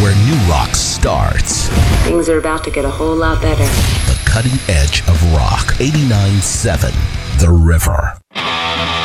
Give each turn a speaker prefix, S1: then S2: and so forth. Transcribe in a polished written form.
S1: where new rock starts.
S2: Things are about to get a whole lot better.
S1: The cutting edge of rock. 89.7 The River.